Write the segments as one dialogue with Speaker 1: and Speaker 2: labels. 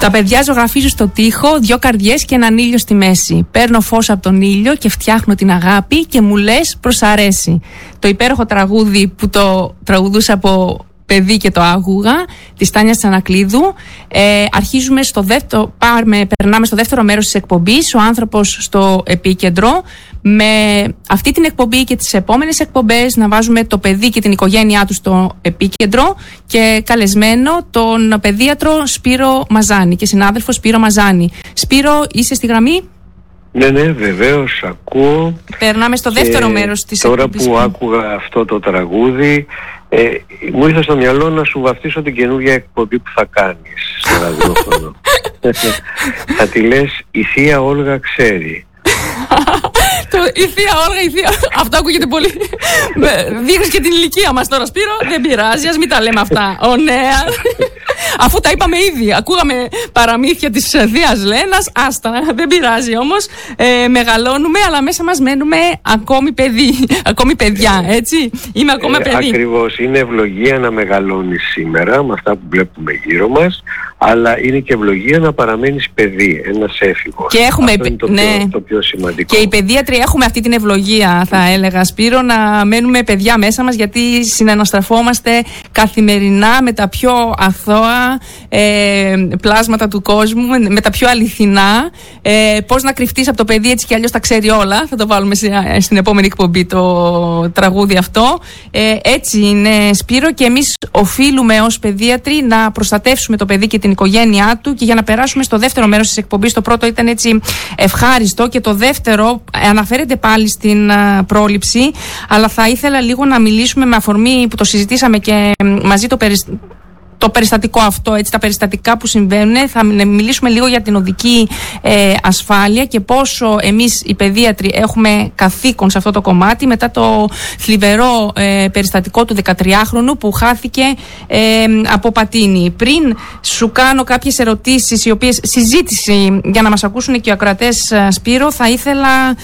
Speaker 1: Τα παιδιά ζωγραφίζουν στο τοίχο 2 καρδιές και έναν ήλιο στη μέση. Παίρνω φως από τον ήλιο και φτιάχνω την αγάπη και μου λες προς αρέσει. Το υπέροχο τραγούδι που το τραγουδούσα από παιδί και το άκουγα, της Τάνιας Τσανακλείδου. Αρχίζουμε περνάμε στο δεύτερο μέρος της εκπομπής, ο άνθρωπος στο επίκεντρο. Με αυτή την εκπομπή και τις επόμενες εκπομπές να βάζουμε το παιδί και την οικογένειά του στο επίκεντρο και καλεσμένο τον παιδίατρο Σπύρο Μαζάνη και συνάδελφο Σπύρο Μαζάνη. Σπύρο, είσαι στη γραμμή?
Speaker 2: Ναι, βεβαίως, ακούω.
Speaker 1: Περνάμε στο δεύτερο μέρος της εκπομπής.
Speaker 2: Τώρα που άκουγα αυτό το τραγούδι, μου ήρθε στο μυαλό να σου βαφτίσω την καινούργια εκπομπή που θα κάνεις στο ραδιόφωνο. Θα τη λες «Η Θεία Όλγα ξέρει».
Speaker 1: Η Θεία Όλγα, αυτό ακούγεται πολύ. Δείχνεις και την ηλικία μας τώρα, Σπύρο. Δεν πειράζει, ας μην τα λέμε αυτά. Αφού τα είπαμε ήδη, ακούγαμε παραμύθια της Θείας Λένας. Άστα, δεν πειράζει όμως. Μεγαλώνουμε, αλλά μέσα μας μένουμε ακόμη παιδιά, έτσι. Είμαι ακόμα παιδί.
Speaker 2: Ακριβώς, είναι ευλογία να μεγαλώνεις σήμερα με αυτά που βλέπουμε γύρω μας, αλλά είναι και ευλογία να παραμένεις παιδί, ένας έφηβος.
Speaker 1: Και έχουμε,
Speaker 2: αυτό είναι το πιο σημαντικό.
Speaker 1: Και οι παιδίατροι έχουμε αυτή την ευλογία, θα έλεγα, Σπύρο, να μένουμε παιδιά μέσα μας, γιατί συναναστραφόμαστε καθημερινά με τα πιο αθώα πλάσματα του κόσμου, με τα πιο αληθινά. Πώς να κρυφτείς από το παιδί, έτσι κι αλλιώς τα ξέρει όλα. Θα το βάλουμε στην επόμενη εκπομπή το τραγούδι αυτό. Έτσι είναι, Σπύρο, και εμείς οφείλουμε ως παιδίατροι να προστατεύσουμε το παιδί και την οικογένειά του. Και για να περάσουμε στο δεύτερο μέρος της εκπομπής, το πρώτο ήταν έτσι ευχάριστο και το δεύτερο αναφέρεται πάλι στην πρόληψη, αλλά θα ήθελα λίγο να μιλήσουμε με αφορμή που το συζητήσαμε και μαζί το περιστατικό αυτό, έτσι, τα περιστατικά που συμβαίνουν. Θα μιλήσουμε λίγο για την οδική ασφάλεια και πόσο εμείς οι παιδίατροι έχουμε καθήκον σε αυτό το κομμάτι μετά το θλιβερό περιστατικό του 13χρονου που χάθηκε από πατίνι. Πριν σου κάνω κάποιες ερωτήσεις, οι οποίες συζήτηση για να μας ακούσουν και οι ακροατές, Σπύρο, θα ήθελα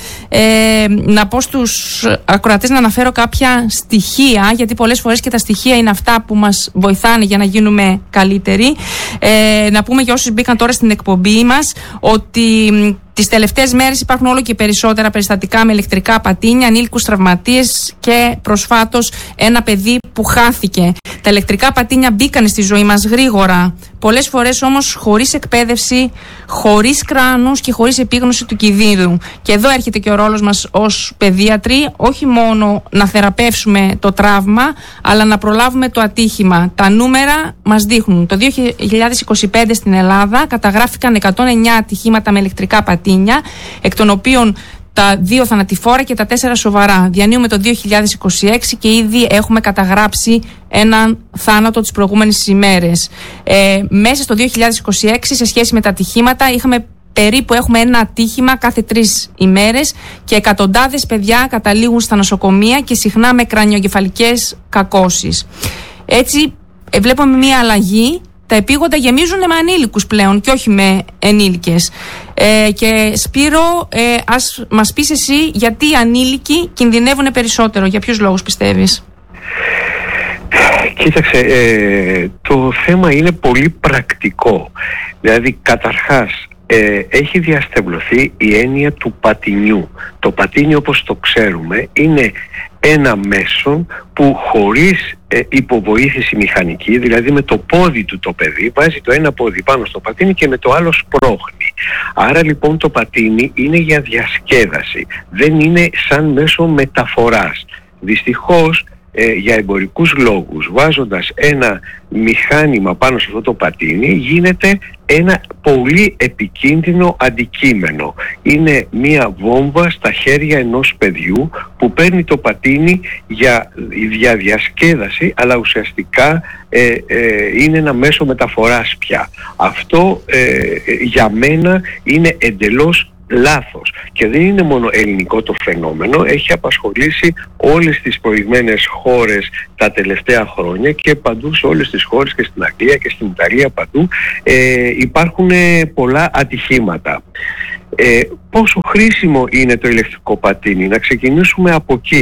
Speaker 1: να πω στους ακροατές να αναφέρω κάποια στοιχεία, γιατί πολλές φορές και τα στοιχεία είναι αυτά που μας βοηθάνε για να γίνουμε καλύτεροι. Να πούμε για όσους μπήκαν τώρα στην εκπομπή μας ότι τις τελευταίες μέρες υπάρχουν όλο και περισσότερα περιστατικά με ηλεκτρικά πατίνια, ανήλικους τραυματίες και προσφάτως ένα παιδί που χάθηκε. Τα ηλεκτρικά πατίνια μπήκαν στη ζωή μας γρήγορα, πολλές φορές όμως χωρίς εκπαίδευση, χωρίς κράνος και χωρίς επίγνωση του κινδύνου. Και εδώ έρχεται και ο ρόλος μας ως παιδίατροι, όχι μόνο να θεραπεύσουμε το τραύμα, αλλά να προλάβουμε το ατύχημα. Τα νούμερα μας δείχνουν. Το 2025 στην Ελλάδα καταγράφηκαν 109 ατυχήματα με ηλεκτρικά πατίνια, εκ των οποίων τα 2 θανατηφόρα και τα 4 σοβαρά. Διανύουμε το 2026 και ήδη έχουμε καταγράψει έναν θάνατο τις προηγούμενες ημέρες. Μέσα στο 2026, σε σχέση με τα ατυχήματα, έχουμε ένα ατύχημα κάθε 3 ημέρες και εκατοντάδες παιδιά καταλήγουν στα νοσοκομεία και συχνά με κρανιογκεφαλικές κακώσεις. Έτσι βλέπουμε μια αλλαγή. Τα επίγοντα γεμίζουν με ανήλικους πλέον και όχι με ενήλικες. Και Σπύρο, ας μας πεις εσύ γιατί οι ανήλικοι κινδυνεύουν περισσότερο. Για ποιους λόγους πιστεύεις?
Speaker 2: Κοίταξε, το θέμα είναι πολύ πρακτικό. Δηλαδή, καταρχάς, έχει διαστευλωθεί η έννοια του πατινιού. Το πατίνι, όπως το ξέρουμε, είναι ένα μέσο που χωρίς υποβοήθηση μηχανική, δηλαδή με το πόδι του το παιδί βάζει το ένα πόδι πάνω στο πατίνι και με το άλλο σπρώχνει. Άρα λοιπόν το πατίνι είναι για διασκέδαση, δεν είναι σαν μέσο μεταφοράς. Δυστυχώς για εμπορικούς λόγους, βάζοντας ένα μηχάνημα πάνω σε αυτό το πατίνι, γίνεται ένα πολύ επικίνδυνο αντικείμενο. Είναι μία βόμβα στα χέρια ενός παιδιού που παίρνει το πατίνι για διασκέδαση, αλλά ουσιαστικά είναι ένα μέσο μεταφοράς πια. Αυτό για μένα είναι εντελώς λάθος. Και δεν είναι μόνο ελληνικό το φαινόμενο, έχει απασχολήσει όλες τις προηγμένες χώρες τα τελευταία χρόνια και παντού σε όλες τις χώρες, και στην Αγγλία και στην Ιταλία, παντού υπάρχουν πολλά ατυχήματα. Πόσο χρήσιμο είναι το ηλεκτρικό πατίνι? Να ξεκινήσουμε από εκεί.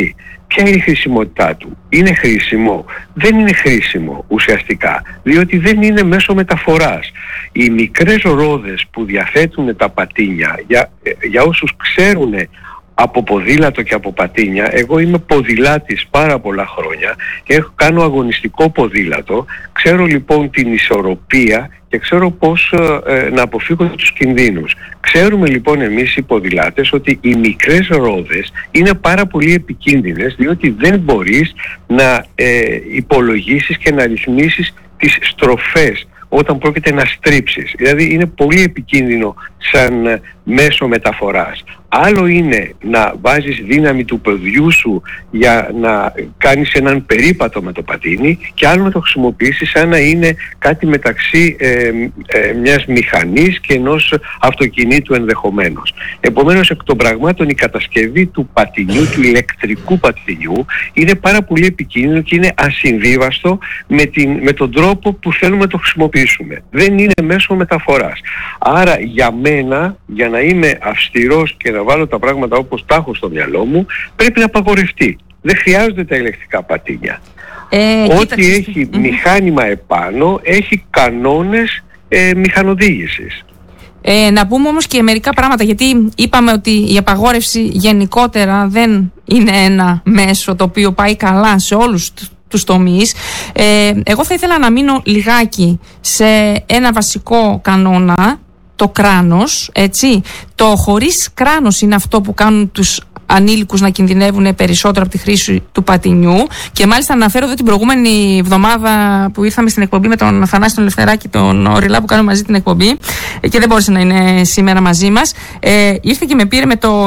Speaker 2: Ποια είναι η χρησιμότητά του? Είναι χρήσιμο? Δεν είναι χρήσιμο ουσιαστικά, διότι δεν είναι μέσο μεταφοράς. Οι μικρές ρόδες που διαθέτουν τα πατίνια, για όσους ξέρουν από ποδήλατο και από πατίνια, εγώ είμαι ποδηλάτης πάρα πολλά χρόνια και κάνω αγωνιστικό ποδήλατο, ξέρω λοιπόν την ισορροπία και ξέρω πώς να αποφύγω τους κινδύνους. Ξέρουμε λοιπόν εμείς οι ποδηλάτες ότι οι μικρές ρόδες είναι πάρα πολύ επικίνδυνες, διότι δεν μπορείς να υπολογίσεις και να ρυθμίσεις τις στροφές όταν πρόκειται να στρίψεις. Δηλαδή είναι πολύ επικίνδυνο σαν μέσο μεταφοράς. Άλλο είναι να βάζεις δύναμη του ποδιού σου για να κάνεις έναν περίπατο με το πατίνι, και άλλο να το χρησιμοποιήσεις σαν να είναι κάτι μεταξύ μιας μηχανής και ενός αυτοκινήτου ενδεχομένως. Επομένως, εκ των πραγμάτων η κατασκευή του πατινιού, του ηλεκτρικού πατινιού, είναι πάρα πολύ επικίνδυνο και είναι ασυμβίβαστο με τον τρόπο που θέλουμε να το χρησιμοποιήσουμε. Δεν είναι μέσο μεταφοράς. Άρα για μένα, για να είμαι αυστηρός και να βάλω τα πράγματα όπως τα έχω στο μυαλό μου, πρέπει να απαγορευτεί. Δεν χρειάζονται τα ηλεκτρικά πατίνια. Ό,τι έχει μηχάνημα επάνω έχει κανόνες μηχανοδήγησης.
Speaker 1: Να πούμε όμως και μερικά πράγματα, γιατί είπαμε ότι η απαγόρευση γενικότερα δεν είναι ένα μέσο το οποίο πάει καλά σε όλους τους τομείς. Εγώ θα ήθελα να μείνω λιγάκι σε ένα βασικό κανόνα, το κράνος, έτσι. Το χωρίς κράνος είναι αυτό που κάνουν τους ανήλικους να κινδυνεύουν περισσότερο από τη χρήση του πατινιού. Και μάλιστα αναφέρω εδώ την προηγούμενη εβδομάδα που ήρθαμε στην εκπομπή με τον Θανάση τον Ελευθεράκη, τον Οριλά, που κάνουμε μαζί την εκπομπή και δεν μπόρεσε να είναι σήμερα μαζί μας. Ήρθε και με πήρε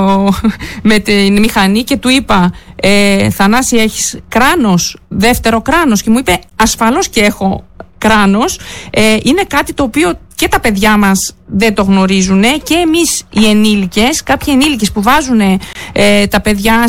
Speaker 1: με την μηχανή και του είπα, Θανάση, έχεις κράνος, δεύτερο κράνος? Και μου είπε, ασφαλώς και έχω κράνος. Είναι κάτι το οποίο και τα παιδιά μας δεν το γνωρίζουν, και εμείς οι ενήλικες, κάποιοι ενήλικες που βάζουν τα παιδιά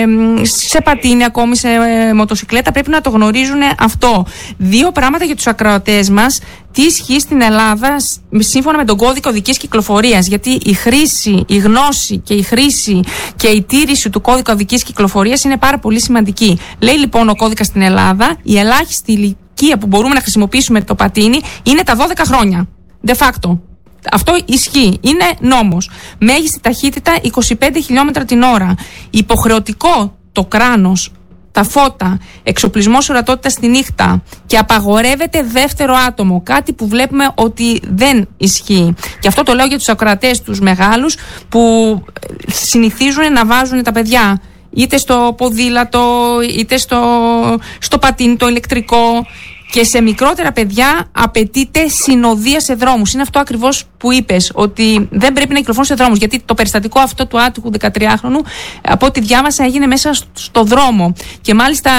Speaker 1: σε πατίνι, ακόμη σε μοτοσικλέτα, πρέπει να το γνωρίζουν αυτό. Δύο πράγματα για τους ακροατές μας. Τι ισχύει στην Ελλάδα σύμφωνα με τον κώδικα οδικής κυκλοφορίας? Γιατί η χρήση, η γνώση και η χρήση και η τήρηση του κώδικα οδικής κυκλοφορίας είναι πάρα πολύ σημαντική. Λέει λοιπόν ο κώδικας στην Ελλάδα, η ελάχιστη ηλικία που μπορούμε να χρησιμοποιήσουμε το πατίνι είναι τα 12 χρόνια. De facto. Αυτό ισχύει. Είναι νόμος. Μέγιστη ταχύτητα 25 χιλιόμετρα την ώρα. Υποχρεωτικό το κράνος, τα φώτα, εξοπλισμός ορατότητας στη νύχτα, και απαγορεύεται δεύτερο άτομο. Κάτι που βλέπουμε ότι δεν ισχύει. Και αυτό το λέω για τους ακροατές, τους μεγάλους, που συνηθίζουν να βάζουν τα παιδιά είτε στο ποδήλατο, είτε στο πατίνι το ηλεκτρικό. Και σε μικρότερα παιδιά απαιτείται συνοδεία σε δρόμους. Είναι αυτό ακριβώς που είπες, ότι δεν πρέπει να κυκλοφορούν σε δρόμους. Γιατί το περιστατικό αυτό του άτυχου 13χρονου, από ό,τι διάβασα, έγινε μέσα στο δρόμο. Και μάλιστα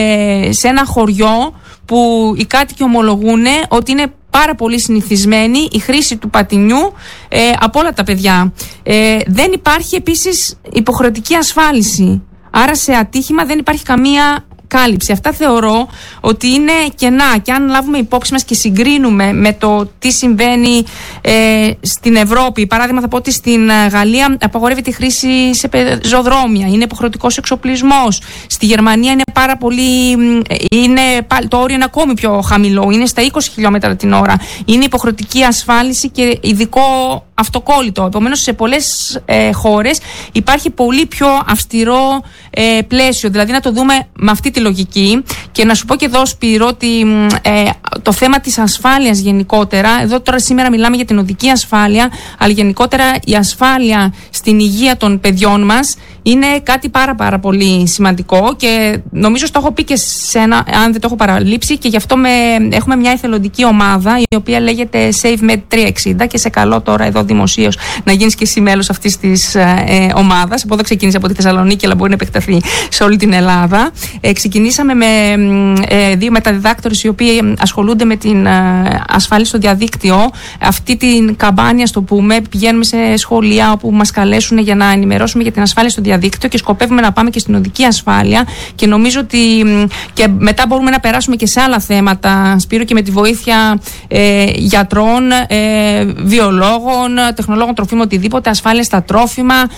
Speaker 1: σε ένα χωριό που οι κάτοικοι ομολογούν ότι είναι πάρα πολύ συνηθισμένη η χρήση του πατινιού από όλα τα παιδιά. Δεν υπάρχει επίσης υποχρεωτική ασφάλιση. Άρα σε ατύχημα δεν υπάρχει καμία κάλυψη. Αυτά θεωρώ ότι είναι κενά, και αν λάβουμε υπόψη μας και συγκρίνουμε με το τι συμβαίνει στην Ευρώπη, παράδειγμα θα πω ότι στην Γαλλία απαγορεύεται η χρήση σε πεζοδρόμια, είναι υποχρεωτικός εξοπλισμός. Στη Γερμανία είναι πάρα πολύ, το όριο είναι ακόμη πιο χαμηλό, είναι στα 20 χιλιόμετρα την ώρα. Είναι υποχρεωτική ασφάλιση και ειδικό αυτοκόλλητο. Επομένως, σε πολλές χώρες υπάρχει πολύ πιο αυστηρό πλαίσιο. Δηλαδή, να το δούμε με αυτή τη λογική. Και να σου πω και εδώ, Σπύρο, ότι το θέμα της ασφάλειας γενικότερα, εδώ τώρα σήμερα μιλάμε για την οδική ασφάλεια, αλλά γενικότερα η ασφάλεια στην υγεία των παιδιών μας είναι κάτι πάρα πολύ σημαντικό, και νομίζω στο έχω πει και αν δεν το έχω παραλείψει, και γι' αυτό έχουμε μια εθελοντική ομάδα η οποία λέγεται SaveMed 360, και σε καλώ τώρα εδώ δημοσίως να γίνεις και εσύ μέλος αυτής της ομάδας. Από εδώ ξεκίνησε από τη Θεσσαλονίκη, αλλά μπορεί να επεκταθεί σε όλη την Ελλάδα. Ξεκινήσαμε με δύο μεταδιδάκτορες οι οποίοι ασχολούνται με την ασφάλεια στο διαδίκτυο. Αυτή την καμπάνια, στο πούμε, πηγαίνουμε σε σχολεία όπου μας καλέσουν για να ενημερώσουμε για την ασφάλεια στο διαδίκτυο, και σκοπεύουμε να πάμε και στην οδική ασφάλεια, και νομίζω ότι και μετά μπορούμε να περάσουμε και σε άλλα θέματα, Σπύρο, και με τη βοήθεια γιατρών, βιολόγων, τεχνολόγων τροφίμων, οτιδήποτε, ασφάλεια στα τρόφιμα.